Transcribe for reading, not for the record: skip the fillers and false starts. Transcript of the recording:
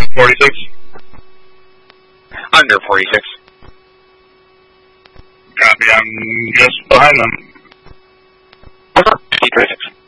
46. Under 46. Copy, I'm just behind them. Over. 36.